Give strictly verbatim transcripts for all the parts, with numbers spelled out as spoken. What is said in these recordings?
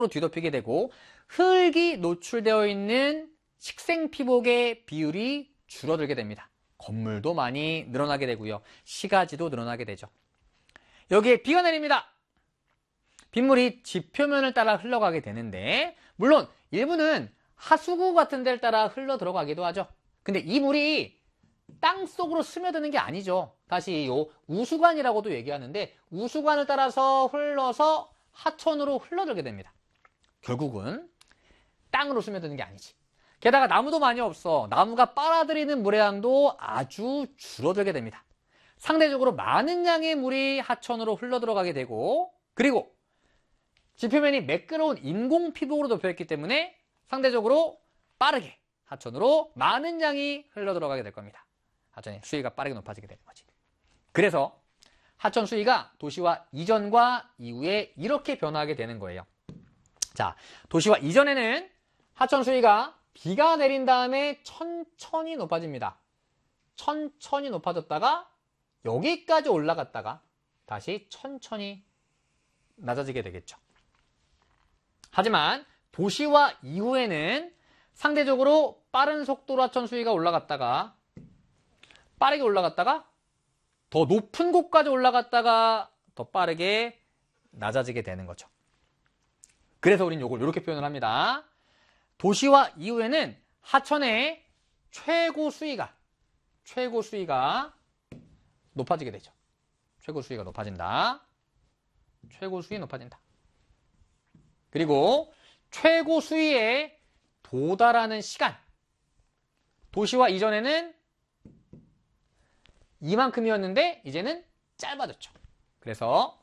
뒤덮이게 되고 흙이 노출되어 있는 식생피복의 비율이 줄어들게 됩니다. 건물도 많이 늘어나게 되고요. 시가지도 늘어나게 되죠. 여기에 비가 내립니다. 빗물이 지표면을 따라 흘러가게 되는데 물론 일부는 하수구 같은 데를 따라 흘러 들어가기도 하죠. 근데 이 물이 땅 속으로 스며드는 게 아니죠. 다시 요 우수관이라고도 얘기하는데 우수관을 따라서 흘러서 하천으로 흘러들게 됩니다. 결국은 땅으로 스며드는 게 아니지. 게다가 나무도 많이 없어. 나무가 빨아들이는 물의 양도 아주 줄어들게 됩니다. 상대적으로 많은 양의 물이 하천으로 흘러들어가게 되고 그리고 지표면이 매끄러운 인공 피복으로 덮여있기 때문에 상대적으로 빠르게 하천으로 많은 양이 흘러들어가게 될 겁니다. 하천의 수위가 빠르게 높아지게 되는 거지. 그래서 하천 수위가 도시화 이전과 이후에 이렇게 변화하게 되는 거예요. 자, 도시화 이전에는 하천 수위가 비가 내린 다음에 천천히 높아집니다. 천천히 높아졌다가 여기까지 올라갔다가 다시 천천히 낮아지게 되겠죠. 하지만 도시화 이후에는 상대적으로 빠른 속도로 하천 수위가 올라갔다가 빠르게 올라갔다가 더 높은 곳까지 올라갔다가 더 빠르게 낮아지게 되는 거죠. 그래서 우리는 이걸 이렇게 표현을 합니다. 도시화 이후에는 하천의 최고 수위가 최고 수위가 높아지게 되죠. 최고 수위가 높아진다. 최고 수위 높아진다. 그리고 최고 수위에 도달하는 시간. 도시화 이전에는 이만큼이었는데 이제는 짧아졌죠. 그래서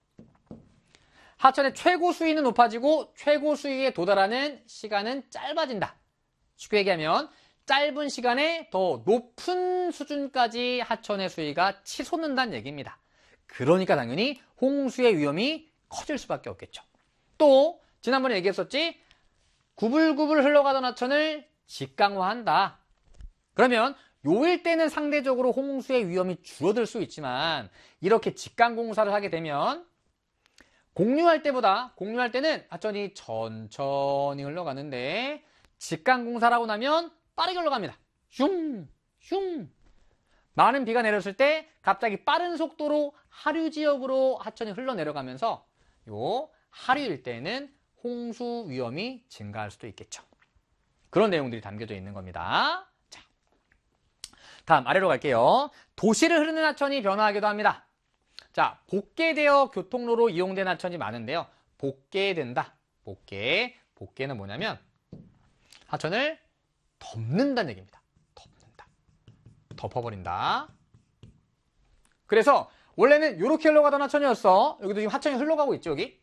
하천의 최고 수위는 높아지고 최고 수위에 도달하는 시간은 짧아진다. 쉽게 얘기하면 짧은 시간에 더 높은 수준까지 하천의 수위가 치솟는다는 얘기입니다. 그러니까 당연히 홍수의 위험이 커질 수밖에 없겠죠. 또 지난번에 얘기했었지, 구불구불 흘러가던 하천을 직강화한다. 그러면 요일 때는 상대적으로 홍수의 위험이 줄어들 수 있지만 이렇게 직강공사를 하게 되면 공류할 때보다 공류할 때는 하천이 천천히 흘러가는데 직강공사를 하고 나면 빠르게 흘러갑니다. 슝, 슝. 많은 비가 내렸을 때 갑자기 빠른 속도로 하류 지역으로 하천이 흘러내려가면서 요 하류일 때는 홍수 위험이 증가할 수도 있겠죠. 그런 내용들이 담겨져 있는 겁니다. 자, 다음 아래로 갈게요. 도시를 흐르는 하천이 변화하기도 합니다. 자, 복개되어 교통로로 이용된 하천이 많은데요. 복개된다. 복개. 복개는 뭐냐면 하천을 덮는다는 얘기입니다. 덮는다. 덮어버린다. 그래서 원래는 이렇게 흘러가던 하천이었어. 여기도 지금 하천이 흘러가고 있죠, 여기?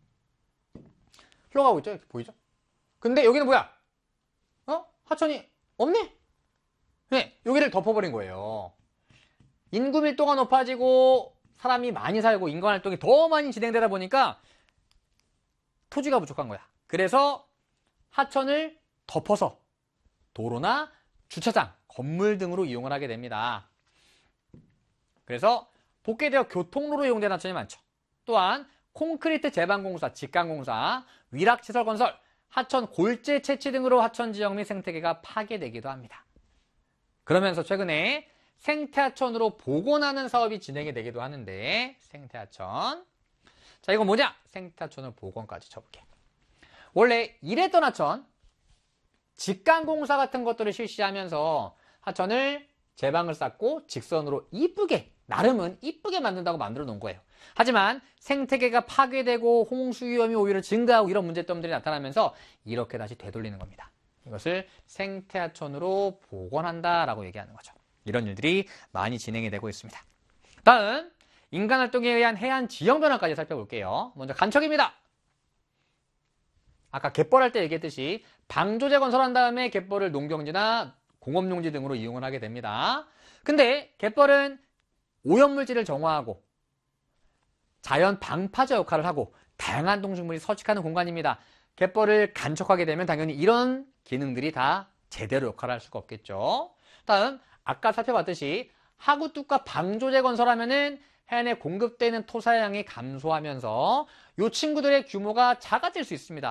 흘러가고 있죠? 이렇게 보이죠? 근데 여기는 뭐야? 어? 하천이 없네? 네, 여기를 덮어버린 거예요. 인구 밀도가 높아지고 사람이 많이 살고 인간활동이 더 많이 진행되다 보니까 토지가 부족한 거야. 그래서 하천을 덮어서 도로나 주차장, 건물 등으로 이용을 하게 됩니다. 그래서 복개되어 교통로로 이용된 하천이 많죠. 또한 콘크리트 제방공사, 직강공사, 위락시설 건설, 하천 골재 채취 등으로 하천 지역 및 생태계가 파괴되기도 합니다. 그러면서 최근에 생태하천으로 복원하는 사업이 진행이 되기도 하는데 생태하천. 자, 이건 뭐냐? 생태하천을 복원까지 쳐볼게. 원래 이랬던 하천, 직강공사 같은 것들을 실시하면서 하천을 제방을 쌓고 직선으로 이쁘게, 나름은 이쁘게 만든다고 만들어 놓은 거예요. 하지만 생태계가 파괴되고 홍수 위험이 오히려 증가하고 이런 문제점들이 나타나면서 이렇게 다시 되돌리는 겁니다. 이것을 생태하천으로 복원한다라고 얘기하는 거죠. 이런 일들이 많이 진행이 되고 있습니다. 다음, 인간활동에 의한 해안 지형 변화까지 살펴볼게요. 먼저 간척입니다. 아까 갯벌할 때 얘기했듯이 방조제 건설한 다음에 갯벌을 농경지나 공업용지 등으로 이용을 하게 됩니다. 근데 갯벌은 오염물질을 정화하고 자연 방파제 역할을 하고 다양한 동식물이 서식하는 공간입니다. 갯벌을 간척하게 되면 당연히 이런 기능들이 다 제대로 역할을 할 수가 없겠죠. 다음, 아까 살펴봤듯이 하구뚝과 방조제 건설하면은 해안에 공급되는 토사량이 감소하면서 이 친구들의 규모가 작아질 수 있습니다.